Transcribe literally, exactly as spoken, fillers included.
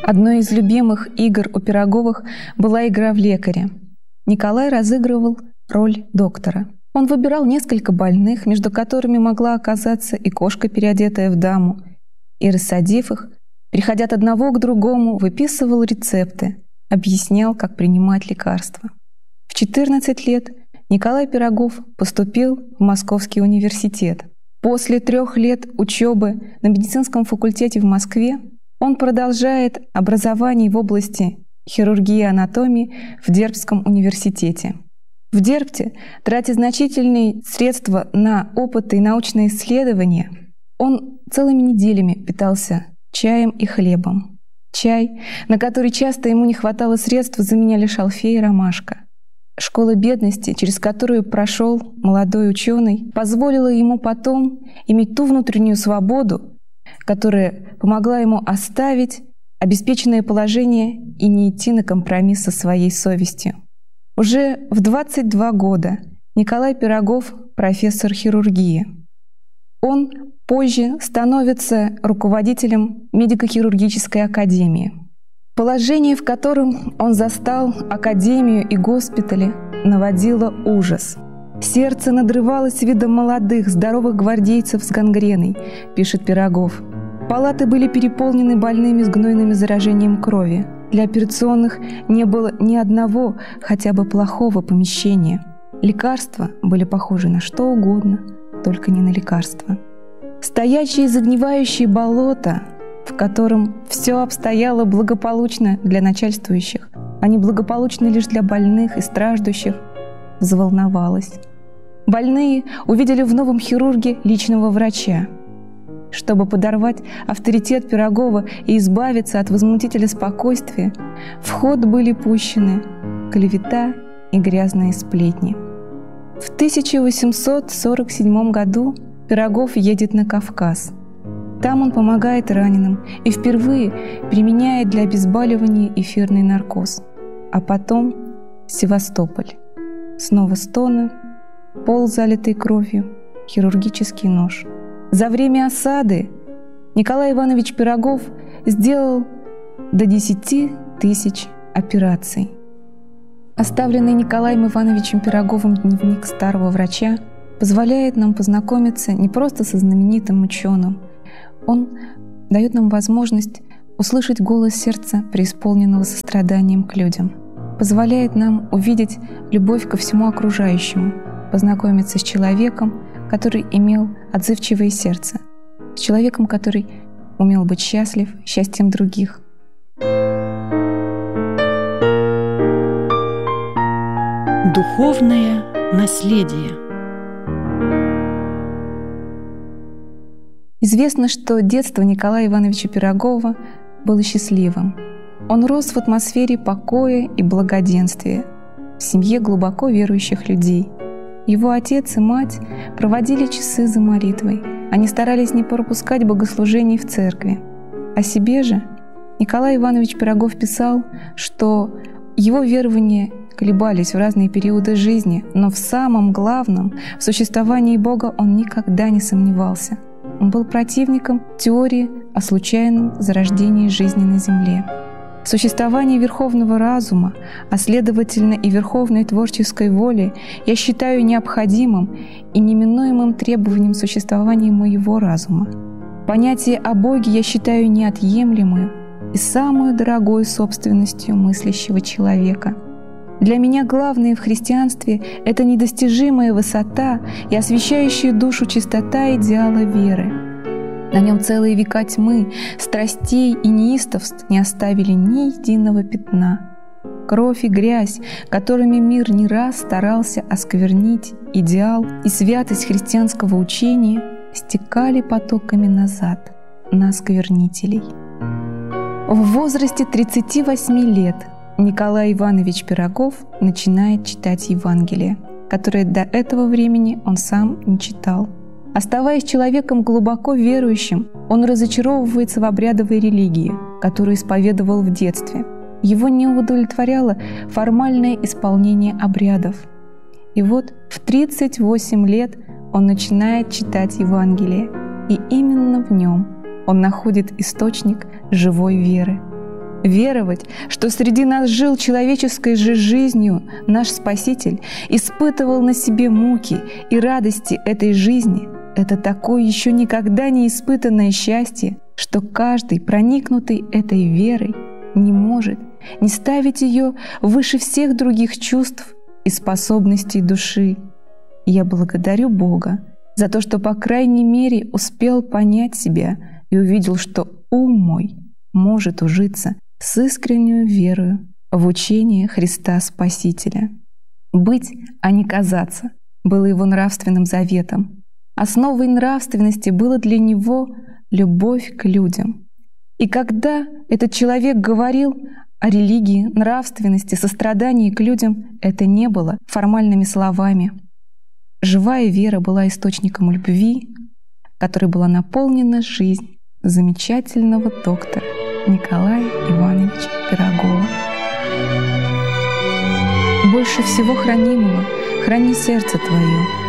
Одной из любимых игр у Пироговых была игра в лекаря. Николай разыгрывал роль доктора. Он выбирал несколько больных, между которыми могла оказаться и кошка, переодетая в даму, и, рассадив их, переходя от одного к другому, выписывал рецепты, объяснял, как принимать лекарства. В четырнадцать лет Николай Пирогов поступил в Московский университет. После трех лет учебы на медицинском факультете в Москве он продолжает образование в области хирургии и анатомии в Дербцком университете. В Дербте, тратя значительные средства на опыты и научные исследования, он целыми неделями питался чаем и хлебом. Чай, на который часто ему не хватало средств, заменяли шалфей и ромашка. Школа бедности, через которую прошел молодой ученый, позволила ему потом иметь ту внутреннюю свободу, которая помогла ему оставить обеспеченное положение и не идти на компромисс со своей совестью. Уже в двадцать два года Николай Пирогов — профессор хирургии. Он позже становится руководителем медико-хирургической академии. Положение, в котором он застал академию и госпитали, наводило ужас. «Сердце надрывалось видом молодых, здоровых гвардейцев с гангреной», — пишет Пирогов. Палаты были переполнены больными с гнойным заражением крови. Для операционных не было ни одного хотя бы плохого помещения. Лекарства были похожи на что угодно, только не на лекарства. Стоячие загнивающие болота, в котором все обстояло благополучно для начальствующих, а не благополучно лишь для больных и страждущих, взволновалась. Больные увидели в новом хирурге личного врача. Чтобы подорвать авторитет Пирогова и избавиться от возмутителя спокойствия, в ход были пущены клевета и грязные сплетни. В тысяча восемьсот сорок седьмом году Пирогов едет на Кавказ. Там он помогает раненым и впервые применяет для обезболивания эфирный наркоз. А потом Севастополь. Снова стоны, пол, залитый кровью, хирургический нож. За время осады Николай Иванович Пирогов сделал до десяти тысяч операций. Оставленный Николаем Ивановичем Пироговым дневник старого врача позволяет нам познакомиться не просто со знаменитым ученым. Он дает нам возможность услышать голос сердца, преисполненного состраданием к людям. Позволяет нам увидеть любовь ко всему окружающему, познакомиться с человеком, который имел отзывчивое сердце, с человеком, который умел быть счастлив счастьем других. Духовное наследие. Известно, что детство Николая Ивановича Пирогова было счастливым. Он рос в атмосфере покоя и благоденствия, в семье глубоко верующих людей. Его отец и мать проводили часы за молитвой. Они старались не пропускать богослужений в церкви. О себе же Николай Иванович Пирогов писал, что его верования колебались в разные периоды жизни, но в самом главном, в существовании Бога, он никогда не сомневался. Он был противником теории о случайном зарождении жизни на Земле. Существование верховного разума, а следовательно и верховной творческой воли, я считаю необходимым и неминуемым требованием существования моего разума. Понятие о Боге я считаю неотъемлемую и самую дорогой собственностью мыслящего человека. Для меня главное в христианстве — это недостижимая высота и освещающая душу чистота идеала веры. На нем целые века тьмы, страстей и неистовств не оставили ни единого пятна. Кровь и грязь, которыми мир не раз старался осквернить идеал и святость христианского учения, стекали потоками назад на осквернителей. В возрасте тридцати восьми лет Николай Иванович Пирогов начинает читать Евангелие, которое до этого времени он сам не читал. Оставаясь человеком глубоко верующим, он разочаровывается в обрядовой религии, которую исповедовал в детстве. Его не удовлетворяло формальное исполнение обрядов. И вот в тридцать восемь лет он начинает читать Евангелие, и именно в нем он находит источник живой веры. веровать, что среди нас жил человеческой же жизнью наш Спаситель, испытывал на себе муки и радости этой жизни — это такое еще никогда не испытанное счастье, что каждый, проникнутый этой верой, не может не ставить ее выше всех других чувств и способностей души. Я благодарю Бога за то, что, по крайней мере, успел понять себя и увидел, что ум мой может ужиться с искреннюю верою в учение Христа Спасителя. Быть, а не казаться, было его нравственным заветом. Основой нравственности было для него любовь к людям. И когда этот человек говорил о религии, нравственности, сострадании к людям, это не было формальными словами. Живая вера была источником любви, которой была наполнена жизнь замечательного доктора Николая Ивановича Пирогова. Больше всего хранимого храни сердце твое,